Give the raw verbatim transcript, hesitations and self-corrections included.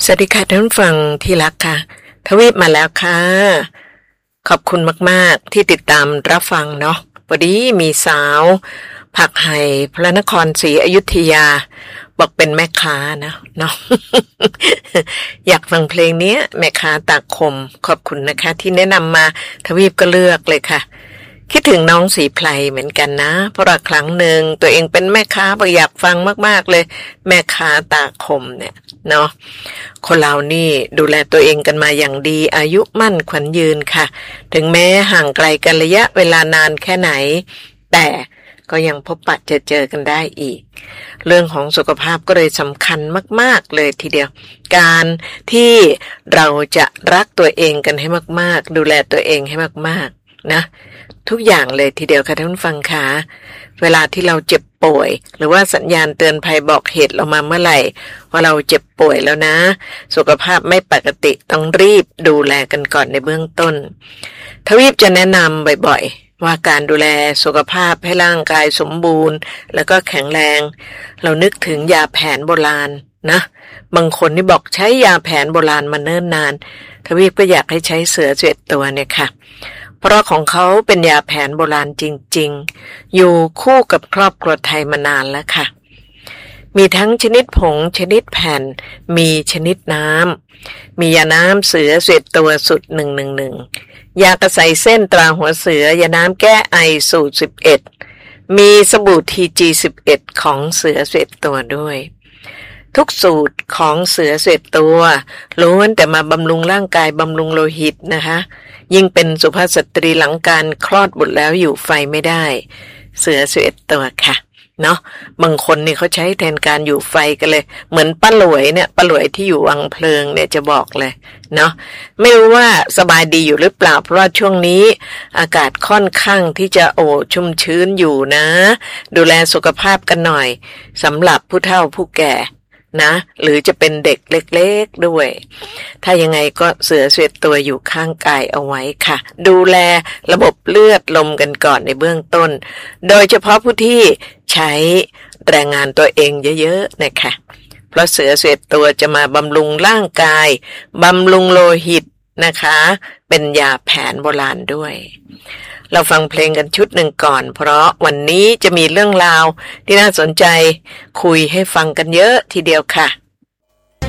สวัสดีค่ะท่านผู้ฟังที่รักค่ะทวีปมาแล้วค่ะขอบคุณมากๆที่ติดตามรับฟังเนาะวันนี้มีสาวผักไห่พระนครศรีอยุธยาบอกเป็นแม่ค้านะเนาะ อยากฟังเพลงนี้แม่ค้าตากคมขอบคุณนะคะที่แนะนำมาทวีปก็เลือกเลยค่ะคิดถึงน้องสีไพรเหมือนกันนะเพราะว่าครั้งหนึ่งตัวเองเป็นแม่ค้าบอกอยากฟังมากๆเลยแม่ค้าตาคมเนี่ยเนาะคนเรานี่ดูแลตัวเองกันมาอย่างดีอายุมั่นขวัญยืนค่ะถึงแม้ห่างไกลกันระยะเวลานานแค่ไหนแต่ก็ยังพบปะเจอเจอกันได้อีกเรื่องของสุขภาพก็เลยสำคัญมากๆเลยทีเดียวการที่เราจะรักตัวเองกันให้มากๆดูแลตัวเองให้มากๆนะทุกอย่างเลยทีเดียวค่ะท่านผู้ฟังค่ะเวลาที่เราเจ็บป่วยหรือว่าสัญญาณเตือนภัยบอกเหตุเรามาเมื่อไหร่ว่าเราเจ็บป่วยแล้วนะสุขภาพไม่ปกติต้องรีบดูแลกันก่อนในเบื้องต้นทวีปจะแนะนำบ่อยๆว่าการดูแลสุขภาพให้ร่างกายสมบูรณ์แล้วก็แข็งแรงเรานึกถึงยาแผนโบราณนะบางคนนี่บอกใช้ยาแผนโบราณมาเนิ่นนานทวีปก็อยากให้ใช้เสือเจ็ดตัวเนี่ยค่ะเพราะของเขาเป็นยาแผนโบราณจริงๆอยู่คู่กับครอบครัวไทยมานานแล้วค่ะมีทั้งชนิดผงชนิดแผ่นมีชนิดน้ำมียาน้ำเสือเจ็ดตัวสุดหนึ่งหนึ่งหนึ่งยากระใสเส้นตราหัวเสือยาน้ำแก้ไอสูตรสิบเอ็ดมีสบู่ทีจีสิบเอ็ดของเสือเจ็ดตัวด้วยทุกสูตรของเสือเจ็ดตัวล้วนแต่มาบำรุงร่างกายบำรุงโลหิตนะคะยิ่งเป็นสุภาพสตรีหลังการคลอดบุตรแล้วอยู่ไฟไม่ได้เสือสิบเอ็ดตัวค่ะเนาะบางคนนี่เขาใช้แทนการอยู่ไฟกันเลยเหมือนป้าหลวยเนี่ยป้าหลวยที่อยู่วังเพลิงเนี่ยจะบอกเลยเนาะไม่รู้ว่าสบายดีอยู่หรือเปล่าเพราะว่าช่วงนี้อากาศค่อนข้างที่จะโอ้ชุ่มชื้นอยู่นะดูแลสุขภาพกันหน่อยสำหรับผู้เฒ่าผู้แก่นะหรือจะเป็นเด็กเล็กๆด้วยถ้ายังไงก็เสือเสวดตัวอยู่ข้างกายเอาไว้ค่ะดูแลระบบเลือดลมกันก่อนในเบื้องต้นโดยเฉพาะผู้ที่ใช้แรงงานตัวเองเยอะๆนะคะเพราะเสือเสวดตัวจะมาบำรุงร่างกายบำรุงโลหิตนะคะเป็นยาแผนโบราณด้วยเราฟังเพลงกันชุดหนึ่งก่อนเพราะวันนี้จะมีเรื่องราวที่น่าสนใจคุยให้ฟังกันเยอะทีเดียวค่ะ